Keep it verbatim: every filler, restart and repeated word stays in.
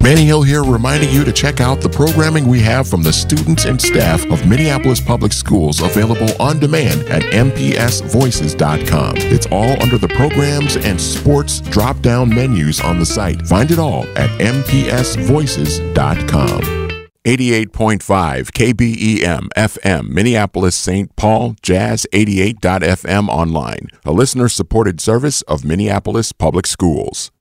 Manny Hill here, reminding you to check out the programming we have from the students and staff of Minneapolis Public Schools, available on demand at m p s voices dot com. It's all under the programs and sports drop-down menus on the site. Find it all at m p s voices dot com. eighty-eight point five K B E M F M, Minneapolis Saint Paul, Jazz eighty-eight dot f m online, a listener-supported service of Minneapolis Public Schools.